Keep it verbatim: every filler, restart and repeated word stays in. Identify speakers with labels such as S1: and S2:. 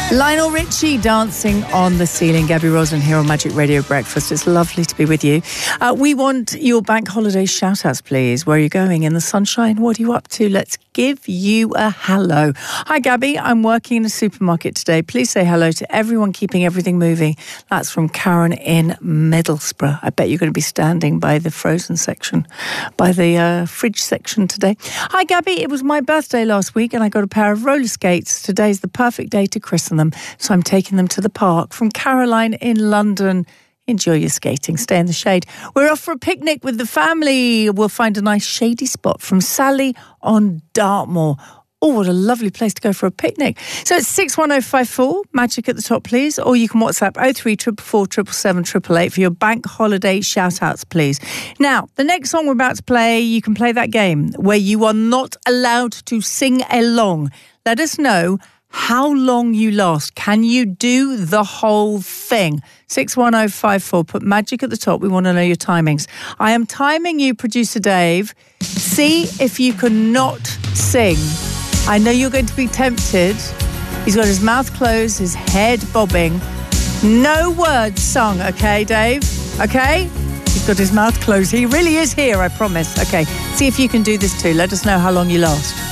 S1: Lionel Richie, Dancing on the Ceiling. Gabby Roslin here on Magic Radio Breakfast. It's lovely to be with you. Uh, we want your bank holiday shout-outs, please. Where are you going? In the sunshine? What are you up to? Let's give you a hello. Hi, Gabby. I'm working in a supermarket today. Please say hello to everyone keeping everything moving. That's from Karen in Middlesbrough. I bet you're going to be standing by the frozen section, by the uh, fridge section today. Hi, Gabby. It was my birthday last week and I got a pair of roller skates. Today's the perfect day to christen them, so I'm taking them to the park. From Caroline in London. Enjoy your skating. Stay in the shade. We're off for a picnic with the family. We'll find a nice shady spot. From Sally on Dartmoor. Oh, what a lovely place to go for a picnic. So it's six one oh five four, magic at the top, please. Or you can WhatsApp oh three four four, seven seven seven, eight eight eight for your bank holiday shout-outs, please. Now, the next song we're about to play, you can play that game where you are not allowed to sing along. Let us know how long you last. Can you do the whole thing? six one oh five four, put magic at the top. We want to know your timings. I am timing you, producer Dave. See if you can not sing. I know you're going to be tempted. He's got his mouth closed, his head bobbing. No words sung, okay, Dave? Okay? He's got his mouth closed. He really is here, I promise. Okay, see if you can do this too. Let us know how long you last.